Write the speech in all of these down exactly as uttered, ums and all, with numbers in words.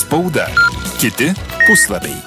Spauda. Kiti puslapiai.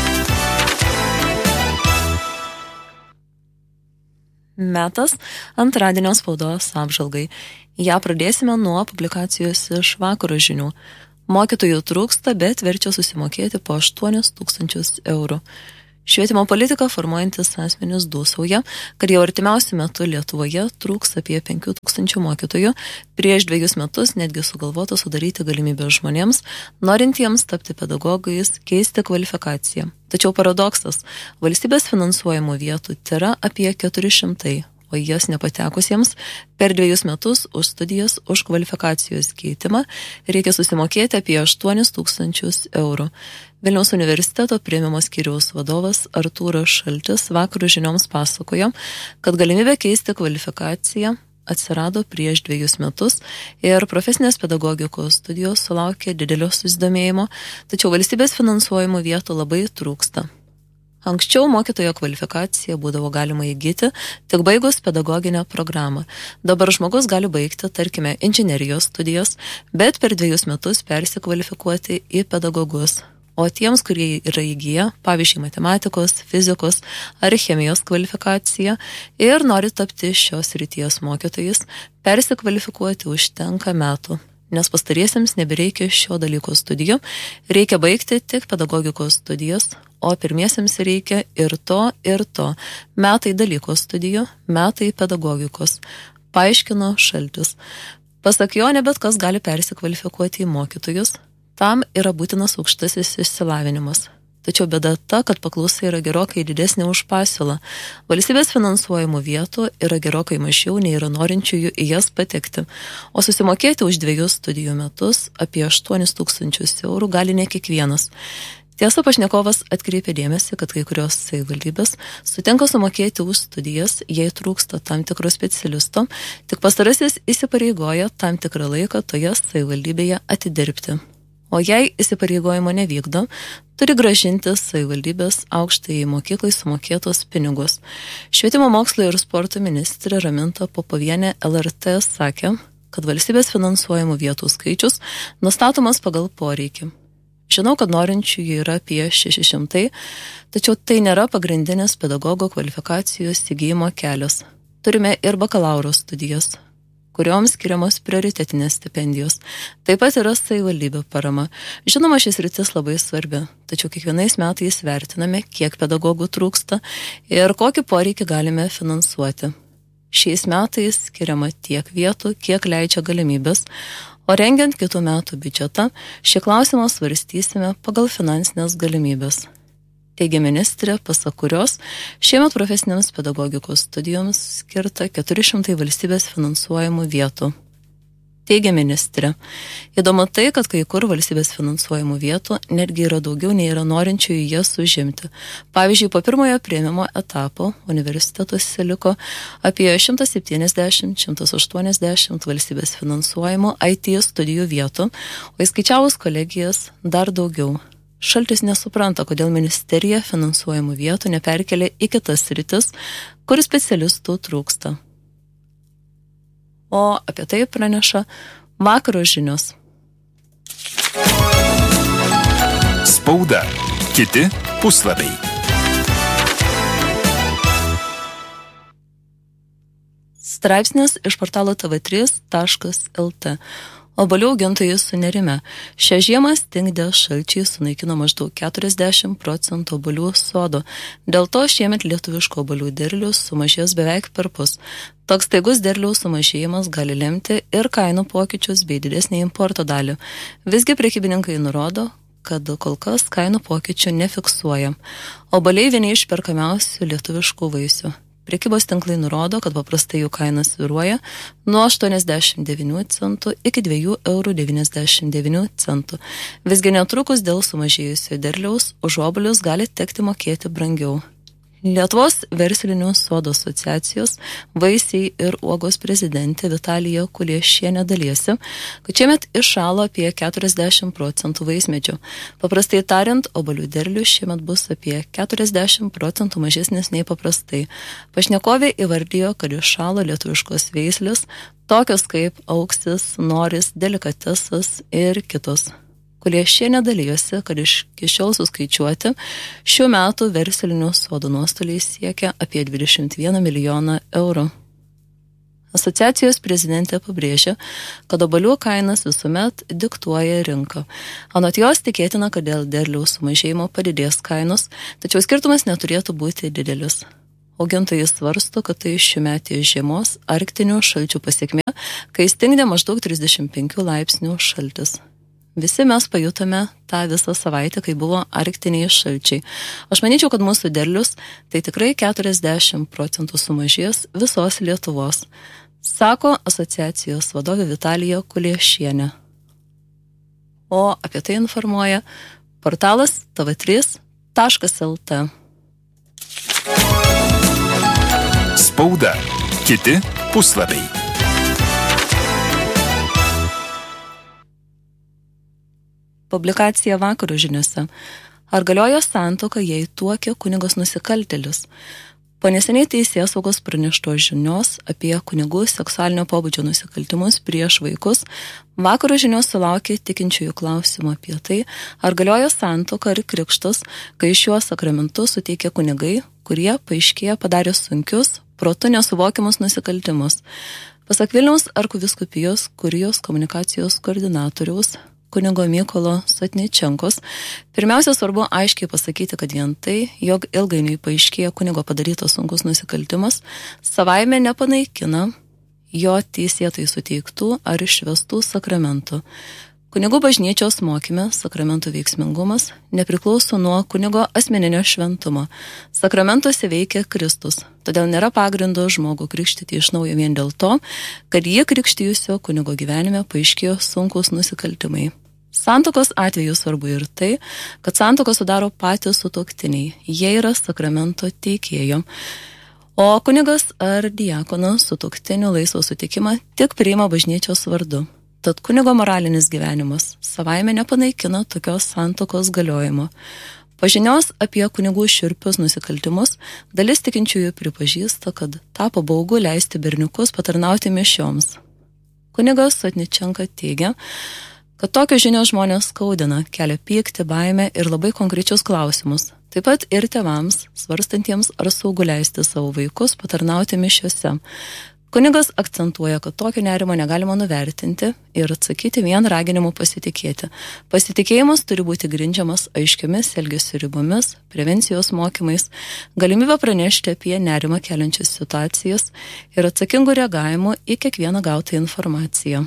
Metas antradienio spaudos apžvalgai. Ja pradėsime nuo publikacijos iš Vakaro žinių. Mokytojų trūksta, bet verčia susimokėti po aštuonis tūkstančius eurų. Švietimo politiką formuojantis asmenys dūsauja, kad jau artimiausiu metu Lietuvoje trūks apie penkių tūkstančių mokytojų. Prieš dviejus metus netgi sugalvota sudaryti galimybę žmonėms, norintiems tapti pedagogais, keisti kvalifikaciją. Tačiau paradoksas, valstybės finansuojamų vietų tėra apie keturi šimtai, o jas nepatekusiems per dviejus metus už studijas, už kvalifikacijos keitimą reikia susimokėti apie aštuonis tūkstančius eurų. Vilniaus universiteto priėmimo skyriaus vadovas Artūras Šaltis Vakaro žinioms pasakojo, kad galimybė keisti kvalifikaciją atsirado prieš dviejus metus ir profesinės pedagogikos studijos sulaukė didelio susidomėjimo, tačiau valstybės finansuojamų vietų labai trūksta. Anksčiau mokytojo kvalifikaciją būdavo galima įgyti tik baigus pedagoginę programą. Dabar žmogus gali baigti, tarkime, inžinerijos studijas, bet per dviejus metus persikvalifikuoti į pedagogus. O tiems, kurie yra įgyję, pavyzdžiui, matematikos, fizikos ar chemijos kvalifikaciją ir nori tapti šios srities mokytojais, persikvalifikuoti užtenka metų. Nes pastariesiems nebereikia šio dalyko studijų, reikia baigti tik pedagogikos studijas, o pirmiesiems reikia ir to, ir to. Metai dalyko studijų, metai pedagogikos, paaiškino Šaltis. Pasak jo, ne bet kas gali persikvalifikuoti į mokytojus, tam yra būtinas aukštasis išsilavinimas. Tačiau bėda ta, kad paklausa yra gerokai didesnė už pasiūlą. Valstybės finansuojamų vietų yra gerokai mažiau, nei yra norinčiųjų į jas patekti. O susimokėti už dviejus studijų metus apie aštuonis tūkstančius eurų gali ne kiekvienas. Tiesa, pašnekovas atkreipė dėmesį, kad kai kurios savivaldybės sutinka sumokėti už studijas, jei trūksta tam tikro specialisto, tik pastarasis įsipareigoja tam tikrą laiką toje savivaldybėje atidirbti. O jei įsipareigojimo nevykdo, turi gražinti savivaldybės aukštajai mokyklai sumokėtos pinigus. Švietimo mokslo ir sporto ministrė Raminta Popovienė L R T sakė, kad valstybės finansuojamų vietų skaičius nustatomas pagal poreikį. Žinau, kad norinčiųjų yra apie šeši šimtai, tačiau tai nėra pagrindinis pedagogo kvalifikacijos įgyjimo kelias. Turime ir bakalauro studijas, kurioms skiriamos prioritetinės stipendijos. Taip pat yra savivaldybių parama. Žinoma, šis rytis labai svarbi, tačiau kiekvienais metais vertiname, kiek pedagogų trūksta ir kokį poreikį galime finansuoti. Šiais metais skiriama tiek vietų, kiek leidžia galimybės, o rengiant kitų metų biudžetą, šį klausimą svarstysime pagal finansinės galimybės. Teigia ministrė, pasak kurios šiemet profesinėms pedagogikos studijoms skirta keturi šimtai valstybės finansuojamų vietų. Teigia ministrė. Įdomu tai, kad kai kur valstybės finansuojamų vietų netgi yra daugiau nei yra norinčiųjų jas užimti. Pavyzdžiui, po pirmojo priėmimo etapo universitetuose liko apie šimtas septyniasdešimt - šimtas aštuoniasdešimt valstybės finansuojamų I T studijų vietų, o įskaičiavus kolegijas dar daugiau. Šaltis nesupranta, kodėl ministerija finansuojamų vietų neperkelia į kitas sritis, kur specialistų trūksta. O apie tai praneša Vakaro žinios. Spauda. Kiti puslapiai. Straipsnis iš portalo T V trys taškas L T. Obuolių augintojai sunerime. Šią žiemą stingdę šalčiai sunaikino maždaug keturiasdešimt procentų obuolių sodo. Dėl to šiemet lietuviško obuolių derlius sumažės beveik perpus. Toks staigus derliaus sumažėjimas gali lemti ir kainų pokyčius bei didesnį importo dalį. Visgi prekybininkai nurodo, kad kol kas kainų pokyčių nefiksuoja. Obuoliai vieni iš perkamiausių lietuviškų vaisių. Prekybos tinklai nurodo, kad paprastai jų kainas svyruoja nuo aštuoniasdešimt devynių centų iki dviejų eurų devyniasdešimt devynių centų. Visgi netrukus dėl sumažėjusio derliaus už obuolius gali tekti mokėti brangiau. Lietuvos verslinių sodų asociacijos vaisiai ir uogos prezidentė Vitalija Kuliešienė dalysi, kad šiemet iššalo apie keturiasdešimt procentų vaismedžių. Paprastai tariant, obuolių derlius šiemet bus apie keturiasdešimt procentų mažesnis nei paprastai. Pašnekovė įvardijo, kad iššalo lietuviškos veislės, tokios kaip auksis, noris, delikatesas ir kitos. Kuliešienė dalyjosi, kad iš šiol suskaičiuoti šių metų verslinių sodų nuostoliai siekia apie dvidešimt vieną milijoną eurų. Asociacijos prezidentė pabrėžė, kad obuolių kainas visuomet diktuoja rinka. Anot jos tikėtina, kad dėl derliaus sumažėjimo padidės kainos, tačiau skirtumas neturėtų būti didelis. Augintojai svarsto, kad tai šiųmetės žiemos arktinių šalčių pasiekmė, kai stingdė maždaug trisdešimt penkių laipsnių šaltis. Visi mes pajutome tą visą savaitę, kai buvo arktiniai šalčiai. Aš manyčiau, kad mūsų derlius tai tikrai keturiasdešimt procentų sumažės visos Lietuvos, sako asociacijos vadovė Vitalija Kuliešienė. O apie tai informuoja portalas t v trys taškas l t. Spauda. Kiti puslapiai. Publikacija Vakaro žiniose. Ar galioja santuoka, jei tuokia kunigas nusikaltėlis? Po neseniai teisėsaugos pranešto žinios apie kunigų seksualinio pobūdžio nusikaltimus prieš vaikus, Vakaro žinios sulaukė tikinčiųjų klausimų apie tai, ar galioja santuoka ar krikštas, kai šiuos sakramentus suteikia kunigai, kurie paaiškėja padarė sunkius, protu nesuvokiamus nusikaltimus. Pasak Vilniaus arkivyskupijos kurijos komunikacijos koordinatoriaus kunigo Mykolo Sotničenkos, pirmiausia svarbu aiškiai pasakyti, kad vien tai, jog ilgainiui paaiškėja kunigo padarytas sunkus nusikaltimas, savaime nepanaikina jo teisėtai suteiktų ar išvestų sakramentų. Kunigų bažnyčios mokyme sakramentų veiksmingumas nepriklauso nuo kunigo asmeninio šventumo. Sakramentuose veikia Kristus, todėl nėra pagrindo žmogų krikštyti iš naujo vien dėl to, kad jį krikštijusio kunigo gyvenime paaiškėjo sunkus nusikaltimai. Santuokos atveju svarbu ir tai, kad santuoką sudaro patys sutuoktiniai, jie yra sakramento teikėjo. O kunigas ar diakonas sutuoktinių laisvą sutikimą tik priima bažnyčios vardu. Tad kunigo moralinis gyvenimas savaime nepanaikina tokios santuokos galiojimo. Po žinios apie kunigų šiurpius nusikaltimus dalis tikinčiųjų pripažįsta, kad tapo baugu leisti berniukus patarnauti mišioms. Kunigas Sotničenka teigia, kad tokios žinios žmonės skaudina, kelia pyktį, baimę ir labai konkrečius klausimus. Taip pat ir tėvams, svarstantiems, ar saugu leisti savo vaikus patarnauti mišiose. Kunigas akcentuoja, kad tokio nerimo negalima nuvertinti ir atsakyti vien raginimu pasitikėti. Pasitikėjimas turi būti grindžiamas aiškiomis elgesio ribomis, prevencijos mokymais, galimybę pranešti apie nerimą keliančias situacijas ir atsakingų reagavimų į kiekvieną gautą informaciją.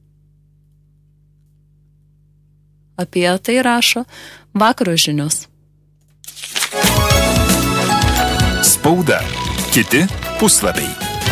Apie tai rašo Vakaro žinios. Spauda. Kiti puslapiai.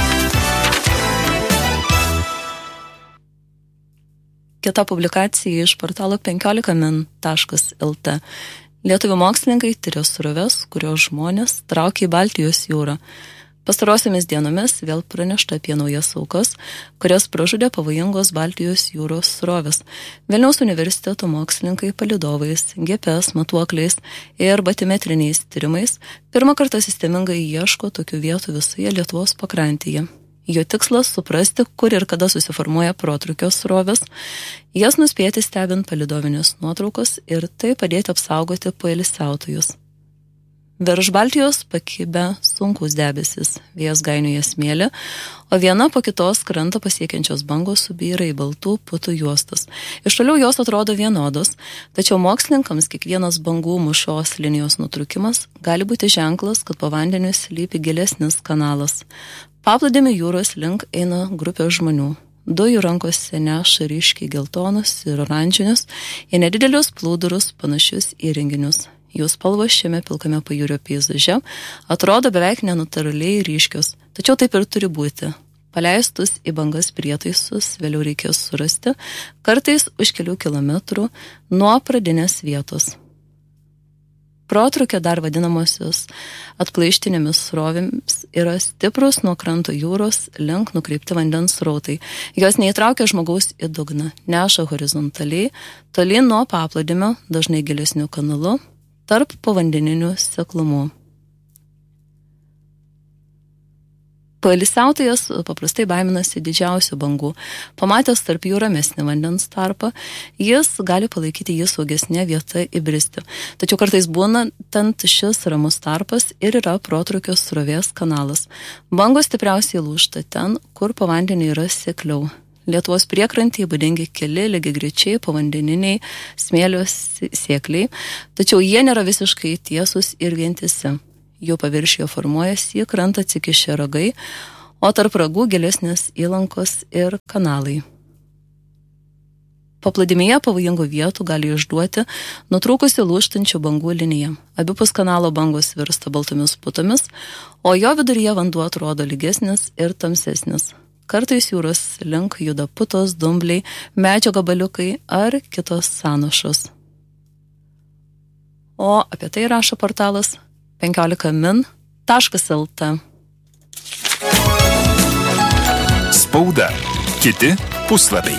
Kita publikacija iš portalo penkiolika min taškas l t. Lietuvių mokslininkai tyria sroves, kurios žmonės traukia į Baltijos jūrą. Pastarosiomis dienomis vėl pranešta apie naujas aukas, kurias pražudė pavojingos Baltijos jūros srovės. Vilniaus universiteto mokslininkai palydovais, G P S matuokliais ir batimetriniais tyrimais pirmą kartą sistemingai ieško tokių vietų visoje Lietuvos pakrantėje. Jo tikslas suprasti, kur ir kada susiformuoja protrūkio srovės, jas nuspėti stebint palydovinės nuotraukas ir tai padėti apsaugoti poilsiautojus. Virš Baltijos pakibę sunkus debesis, vėjas gainioja smėlį, o viena po kitos krantą pasiekiančios bangos subyra į baltų putų juostas. Iš toliau jos atrodo vienodos, tačiau mokslininkams kiekvienas bangų mušos linijos nutrūkimas gali būti ženklas, kad po vandeniu slypi gilesnis kanalas. Paplūdimio jūros link eina grupė žmonių. Du jų rankose neša ryškiai geltonus ir oranžinius, į nedidelius plūdurus panašius įrenginius. Jų spalvos šiame pilkame pajūrio peizaže atrodo beveik nenatūraliai ryškios, tačiau taip ir turi būti. Paleistus į bangas prietaisus vėliau reikės surasti, kartais už kelių kilometrų nuo pradinės vietos. Protrūkio dar vadinamosios atplaištinėmis srovėmis yra stiprus nuo kranto jūros link nukreipti vandens srautai. Jos neįtraukia žmogaus į dugną, neša horizontaliai, tolyn nuo paplūdimio, dažnai gilesnių kanalų, tarp povandeninių seklumų. Poilsiautojas paprastai baiminasi didžiausių bangų. Pamatęs tarp jų ramesnį vandens tarpą, jis gali palaikyti jį saugesnė vieta įbristi. Tačiau kartais būna tent šis ramus tarpas ir yra protrūkio srovės kanalas. Bangos stipriausiai lūžta ten, kur po vandeniu yra sekliau. Lietuvos priekrantėje būdingi keli lygiagrečiai povandeniniai smėlio sėkliai, tačiau jie nėra visiškai tiesus ir vientisi. Jų paviršiuje formuojasi į krantą atsikišę ragai, o tarp ragų gilesnės įlankos ir kanalai. Paplūdimyje pavojingų vietų gali išduoti nutrūkusi lūžtančių bangų linija. Abipus kanalo bangos virsta baltomis putomis, o jo viduryje vanduo atrodo lygesnis ir tamsesnis. Kartais jūros link juda putos, dumbliai, medžio gabaliukai ar kitos sąnašos. O apie tai rašo portalas penkiolika min taškas lt. Spauda. Kiti puslapiai.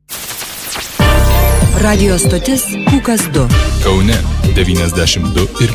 Radio stotis Pūkas du. Kaune devyniasdešimt du ir